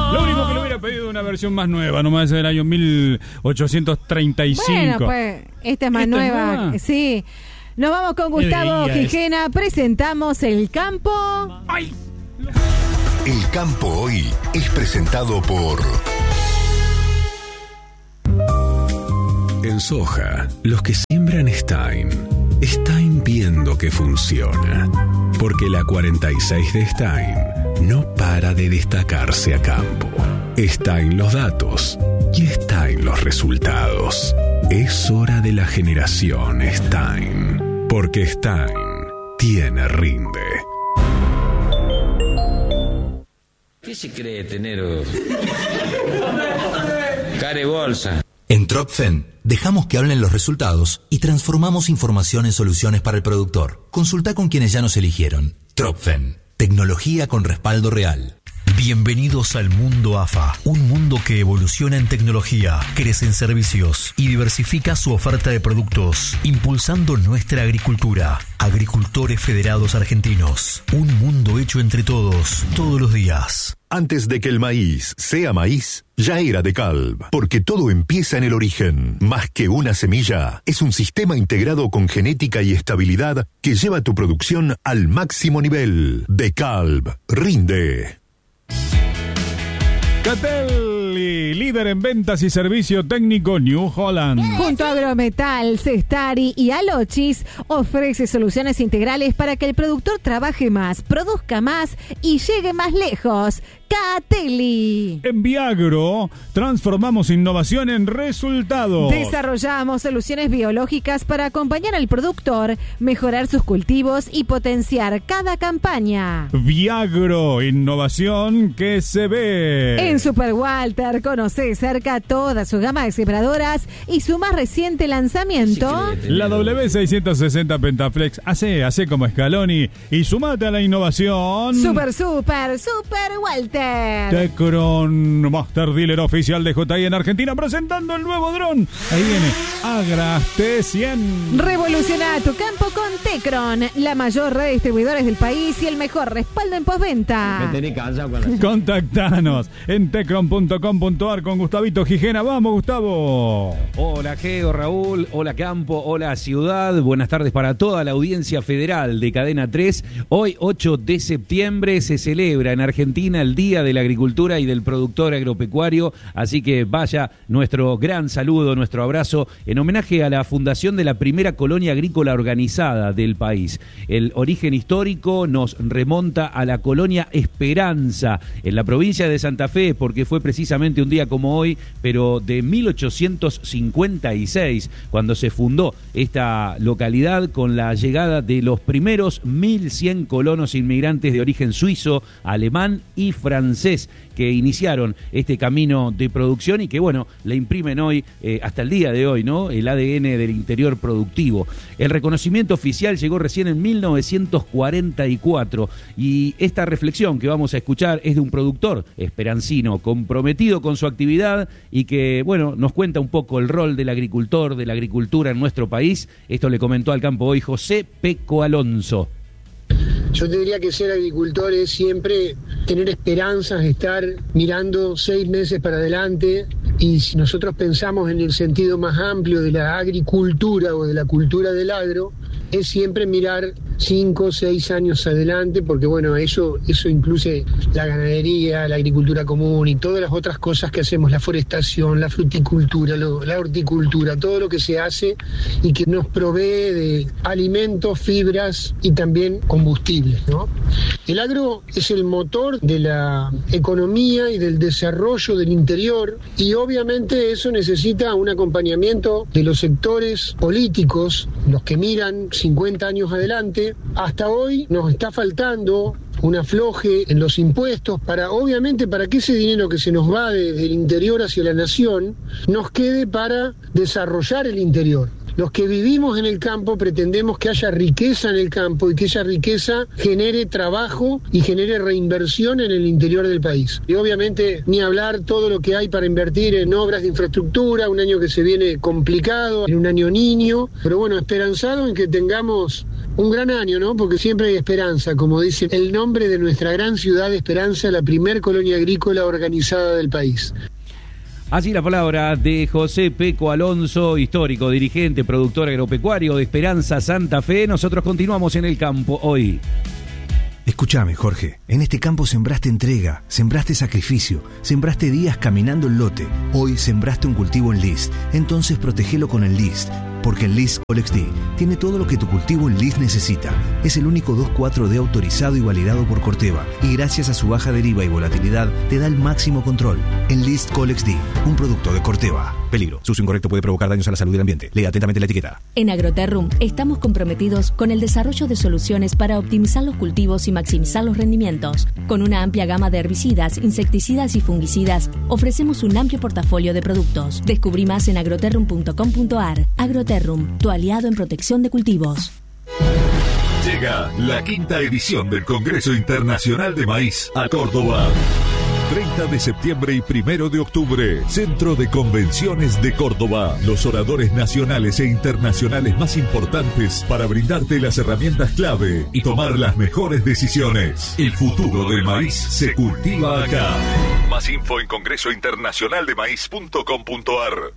Lo único que le hubiera pedido una versión más nueva, nomás del año 1835. Bueno, pues, esta es más nueva. Sí. Nos vamos con Gustavo Gijena. Presentamos El Campo. ¡Ay! El Campo Hoy es presentado por... En soja, los que siembran Stein viendo que funciona. Porque la 46 de Stein no para de destacarse a campo. Stein los datos y Stein los resultados. Es hora de la generación Stein. Porque Stein tiene rinde. ¿Qué se cree tener care bolsa? En Tropfen, dejamos que hablen los resultados y transformamos información en soluciones para el productor. Consulta con quienes ya nos eligieron. Tropfen, tecnología con respaldo real. Bienvenidos al mundo AFA, un mundo que evoluciona en tecnología, crece en servicios y diversifica su oferta de productos, impulsando nuestra agricultura. Agricultores Federados Argentinos, un mundo hecho entre todos, todos los días. Antes de que el maíz sea maíz, ya era DeKalb, porque todo empieza en el origen. Más que una semilla, es un sistema integrado con genética y estabilidad que lleva tu producción al máximo nivel. DeKalb, rinde. Catelli, líder en ventas y servicio técnico New Holland. Junto a Agrometal, Cestari y Alochis, ofrece soluciones integrales para que el productor trabaje más, produzca más y llegue más lejos. Catelli. En Viagro, transformamos innovación en resultados. Desarrollamos soluciones biológicas para acompañar al productor, mejorar sus cultivos y potenciar cada campaña. Viagro, innovación que se ve. En Super Walter, conoce cerca toda su gama de sembradoras y su más reciente lanzamiento, la W660 Pentaflex. Hace como Scaloni y sumate a la innovación. Super Walter. Tecron, Master Dealer oficial de JI en Argentina, presentando el nuevo dron. Ahí viene Agras T100. Revoluciona tu campo con Tecron, la mayor red de distribuidores del país y el mejor respaldo en postventa. Contactanos en tecron.com.ar con Gustavito Gijena. Vamos, Gustavo. Hola, Geo, Raúl. Hola, Campo. Hola, Ciudad. Buenas tardes para toda la audiencia federal de Cadena 3. Hoy, 8 de septiembre, se celebra en Argentina el Día de la Agricultura y del Productor Agropecuario, así que vaya nuestro gran saludo, nuestro abrazo en homenaje a la fundación de la primera colonia agrícola organizada del país. El origen histórico nos remonta a la colonia Esperanza en la provincia de Santa Fe, porque fue precisamente un día como hoy, pero de 1856, cuando se fundó esta localidad con la llegada de los primeros 1.100 colonos inmigrantes de origen suizo, alemán y francés, que iniciaron este camino de producción y que, bueno, le imprimen hoy, hasta el día de hoy, ¿no?, el ADN del interior productivo. El reconocimiento oficial llegó recién en 1944 y esta reflexión que vamos a escuchar es de un productor esperancino comprometido con su actividad y que, bueno, nos cuenta un poco el rol del agricultor, de la agricultura en nuestro país. Esto le comentó al Campo Hoy José Peco Alonso. Yo te diría que ser agricultor es siempre tener esperanzas, estar mirando 6 meses para adelante, y si nosotros pensamos en el sentido más amplio de la agricultura o de la cultura del agro, es siempre mirar 5 o 6 años adelante, porque bueno, eso incluye la ganadería, la agricultura común y todas las otras cosas que hacemos, la forestación, la fruticultura, la horticultura, todo lo que se hace y que nos provee de alimentos, fibras y también combustibles, ¿no? El agro es el motor de la economía y del desarrollo del interior, y obviamente eso necesita un acompañamiento de los sectores políticos, los que miran 50 años adelante. Hasta hoy nos está faltando un afloje en los impuestos obviamente para que ese dinero que se nos va desde el interior hacia la nación nos quede para desarrollar el interior. Los que vivimos en el campo pretendemos que haya riqueza en el campo y que esa riqueza genere trabajo y genere reinversión en el interior del país. Y obviamente ni hablar todo lo que hay para invertir en obras de infraestructura, un año que se viene complicado, en un año niño, pero bueno, esperanzado en que tengamos Un gran año, ¿no? Porque siempre hay esperanza, como dice el nombre de nuestra gran ciudad, Esperanza, la primer colonia agrícola organizada del país. Así la palabra de José Peco Alonso, histórico, dirigente, productor agropecuario de Esperanza Santa Fe. Nosotros continuamos en el campo hoy. Escúchame, Jorge, en este campo sembraste entrega, sembraste sacrificio, sembraste días caminando el lote. Hoy sembraste un cultivo en List, entonces protegelo con el List, porque el List Colex D tiene todo lo que tu cultivo en List necesita. Es el único 2,4-D autorizado y validado por Corteva, y gracias a su baja deriva y volatilidad te da el máximo control. En List Colex D, un producto de Corteva. Peligro, su uso incorrecto puede provocar daños a la salud y al ambiente. Lea atentamente la etiqueta. En Agroterrum estamos comprometidos con el desarrollo de soluciones para optimizar los cultivos y maximizar los rendimientos. Con una amplia gama de herbicidas, insecticidas y fungicidas, ofrecemos un amplio portafolio de productos. Descubrí más en agroterrum.com.ar. Agroterrum, tu aliado en protección de cultivos. Llega la 5ª edición del Congreso Internacional de Maíz a Córdoba. 30 de septiembre y 1 de octubre, Centro de Convenciones de Córdoba. Los oradores nacionales e internacionales más importantes para brindarte las herramientas clave y tomar las mejores decisiones. El futuro del maíz se cultiva acá. Más info en congresointernacionaldemaíz.com.ar.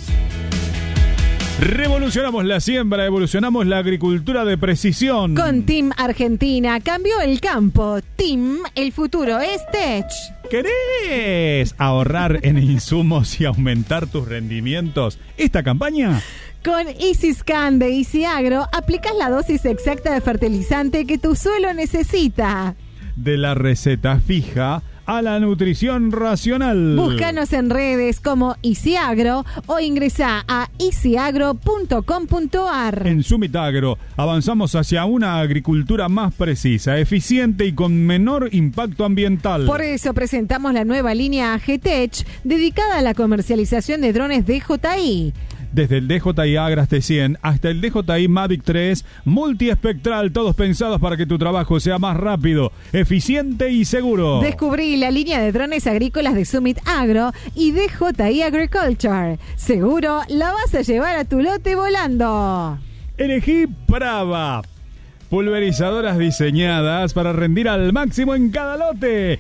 Revolucionamos la siembra, evolucionamos la agricultura de precisión. Con Team Argentina cambió el campo. Team, el futuro es Tech. ¿Querés ahorrar en insumos y aumentar tus rendimientos? ¿Esta campaña? Con EasyScan de Easy Agro aplicas la dosis exacta de fertilizante que tu suelo necesita. De la receta fija a la nutrición racional. Búscanos en redes como Easy Agro o ingresá a easyagro.com.ar. En Summit Agro avanzamos hacia una agricultura más precisa, eficiente y con menor impacto ambiental. Por eso presentamos la nueva línea AG-Tech dedicada a la comercialización de drones DJI. Desde el DJI Agras T100 hasta el DJI Mavic 3, multiespectral, todos pensados para que tu trabajo sea más rápido, eficiente y seguro. Descubrí la línea de drones agrícolas de Summit Agro y DJI Agriculture. Seguro la vas a llevar a tu lote volando. Elegí Brava. Pulverizadoras diseñadas para rendir al máximo en cada lote.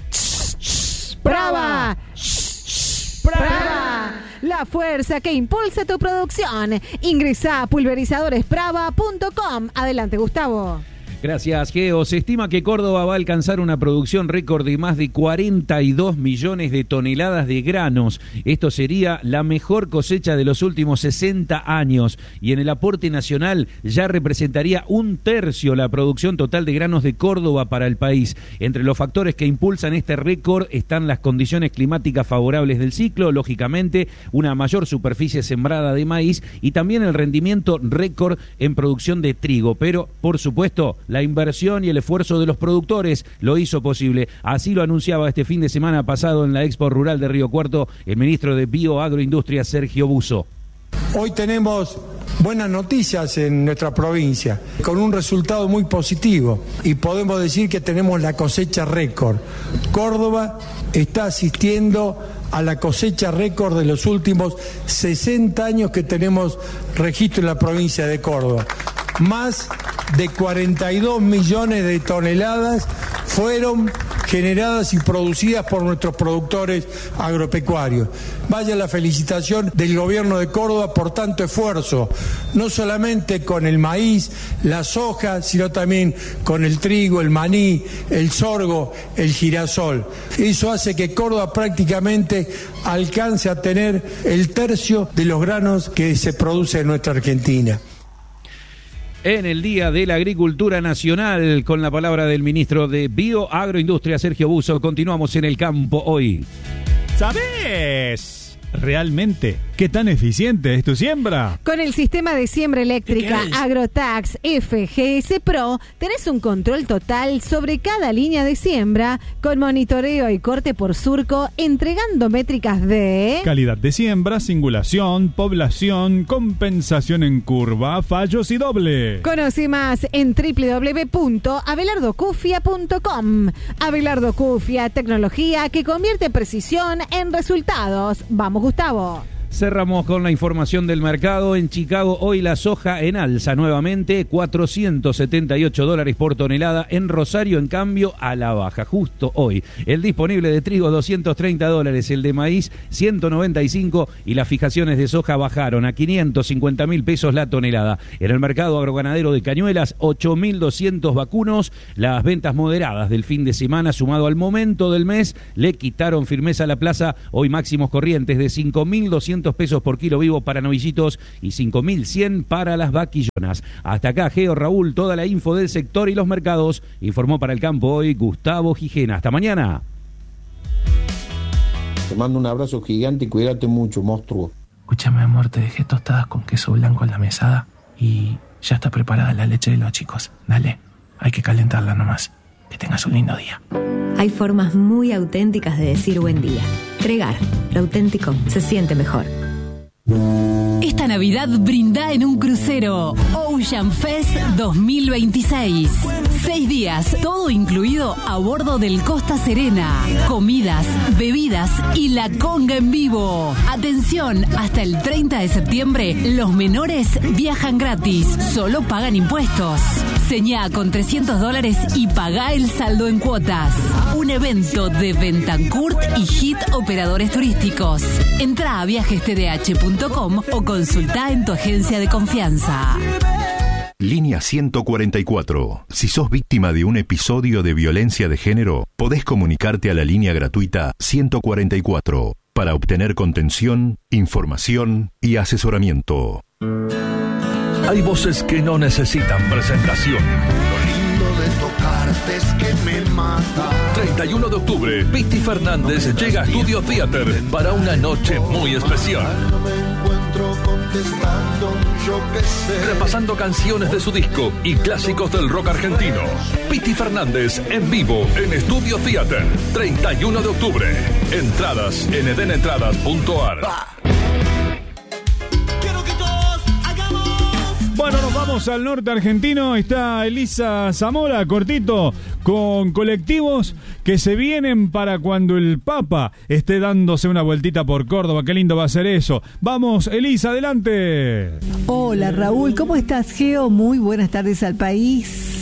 ¡Brava! ¡Brava! La fuerza que impulsa tu producción. Ingresa a pulverizadoresbrava.com. Adelante, Gustavo. Gracias, Geo. Se estima que Córdoba va a alcanzar una producción récord de más de 42 millones de toneladas de granos. Esto sería la mejor cosecha de los últimos 60 años y en el aporte nacional ya representaría 1/3 la producción total de granos de Córdoba para el país. Entre los factores que impulsan este récord están las condiciones climáticas favorables del ciclo, lógicamente una mayor superficie sembrada de maíz y también el rendimiento récord en producción de trigo, pero por supuesto la inversión y el esfuerzo de los productores lo hizo posible. Así lo anunciaba este fin de semana pasado en la Expo Rural de Río Cuarto el ministro de Bioagroindustria, Sergio Busso. Hoy tenemos buenas noticias en nuestra provincia, con un resultado muy positivo y podemos decir que tenemos la cosecha récord. Córdoba está asistiendo a la cosecha récord de los últimos 60 años que tenemos registro en la provincia de Córdoba. Más de 42 millones de toneladas fueron generadas y producidas por nuestros productores agropecuarios. Vaya la felicitación del gobierno de Córdoba por tanto esfuerzo, no solamente con el maíz, la soja, sino también con el trigo, el maní, el sorgo, el girasol. Eso hace que Córdoba prácticamente alcance a tener el 1/3 de los granos que se produce en nuestra Argentina. En el Día de la Agricultura Nacional, con la palabra del ministro de Bioagroindustria, Sergio Busso, continuamos en el campo hoy. ¿Sabés realmente qué tan eficiente es tu siembra? Con el sistema de siembra eléctrica Agrotax FGS Pro tenés un control total sobre cada línea de siembra con monitoreo y corte por surco, entregando métricas de calidad de siembra, singulación, población, compensación en curva, fallos y doble. Conoce más en www.abelardocufia.com. Abelardo Cufia, tecnología que convierte precisión en resultados. Vamos, Gustavo. Cerramos con la información del mercado. En Chicago hoy la soja en alza nuevamente, $478 por tonelada. En Rosario, en cambio, a la baja. Justo hoy el disponible de trigo $230, el de maíz $195 y las fijaciones de soja bajaron a 550.000 pesos la tonelada. En el mercado agroganadero de Cañuelas, 8.200 vacunos. Las ventas moderadas del fin de semana sumado al momento del mes le quitaron firmeza a la plaza. Hoy máximos corrientes de 5.200 pesos por kilo vivo para novillitos y 5.100 para las vaquillonas. Hasta acá, Geo, Raúl, toda la info del sector y los mercados. Informó para el campo hoy Gustavo Gijena. Hasta mañana. Te mando un abrazo gigante y cuídate mucho, monstruo. Escúchame, amor, te dejé tostadas con queso blanco en la mesada y ya está preparada la leche de los chicos. Dale, hay que calentarla nomás. Que tengas un lindo día. Hay formas muy auténticas de decir buen día. Tregar, lo auténtico se siente mejor. Esta Navidad brinda en un crucero Ocean Fest 2026. 6 días, todo incluido a bordo del Costa Serena. Comidas, bebidas y la conga en vivo. Atención, hasta el 30 de septiembre los menores viajan gratis, solo pagan impuestos. Señá con $300 y pagá el saldo en cuotas. Un evento de Bentancurt y Hit Operadores Turísticos. Entrá a viajestdh.com o consultá en tu agencia de confianza. Línea 144. Si sos víctima de un episodio de violencia de género, podés comunicarte a la línea gratuita 144 para obtener contención, información y asesoramiento. Hay voces que no necesitan presentación. Lo lindo de tocarte es que me mata. 31 de octubre, Piti Fernández llega a Studio Theater para una noche muy especial. No me encuentro contestando, yo qué sé. Repasando canciones de su disco y clásicos del rock argentino. Piti Fernández en vivo en Studio Theater, 31 de octubre. Entradas en edenentradas.ar. Bueno, nos vamos al norte argentino. Está Elisa Zamora, cortito, con colectivos que se vienen para cuando el Papa esté dándose una vueltita por Córdoba. Qué lindo va a ser eso. Vamos, Elisa, adelante. Hola, Raúl, ¿cómo estás, Geo? Muy buenas tardes al país.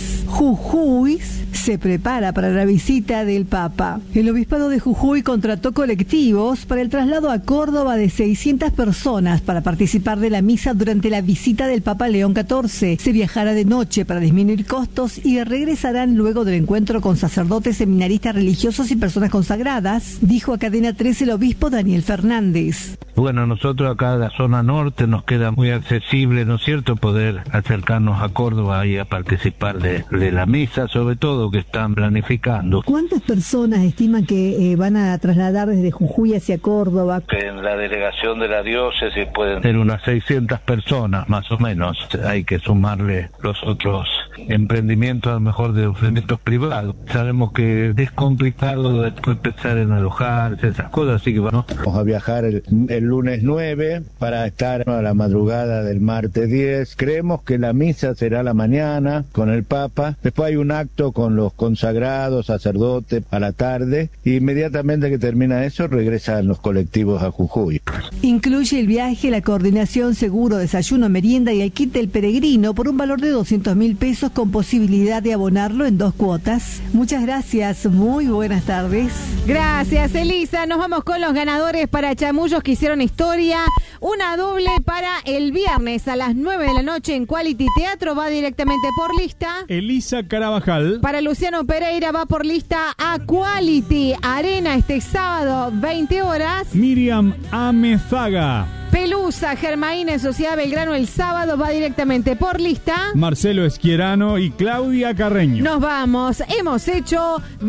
Jujuy se prepara para la visita del Papa. El Obispado de Jujuy contrató colectivos para el traslado a Córdoba de 600 personas para participar de la misa durante la visita del Papa León XIV. Se viajará de noche para disminuir costos y regresarán luego del encuentro con sacerdotes, seminaristas religiosos y personas consagradas, dijo a Cadena 13 el obispo Daniel Fernández. Bueno, nosotros acá en la zona norte nos queda muy accesible, ¿no es cierto?, poder acercarnos a Córdoba y a participar de la misa, sobre todo que están planificando. ¿Cuántas personas estiman que van a trasladar desde Jujuy hacia Córdoba? En la delegación de la diócesis pueden ser unas 600 personas, más o menos. Hay que sumarle los otros emprendimientos, a lo mejor de emprendimientos privados. Sabemos que es complicado después pensar en alojarse, esas cosas, así que vamos a viajar el lunes 9 para estar a la madrugada del martes 10. Creemos que la misa será a la mañana con el Papa. Después hay un acto con los consagrados, sacerdotes, a la tarde. Y inmediatamente que termina eso, regresan los colectivos a Jujuy. Incluye el viaje, la coordinación, seguro, desayuno, merienda y el kit del peregrino por un valor de 200.000 pesos con posibilidad de abonarlo en 2 cuotas. Muchas gracias, muy buenas tardes. Gracias, Elisa. Nos vamos con los ganadores para Chamullos que hicieron historia. Una doble para el viernes a las 9 de la noche en Quality Teatro, va directamente por lista. Elisa Carabajal. Para Luciano Pereira va por lista a Quality Arena este sábado, 20 horas. Miriam Amezaga. Pelusa Germaína en Sociedad Belgrano el sábado, va directamente por lista. Marcelo Esquierano y Claudia Carreño. Nos vamos. Hemos hecho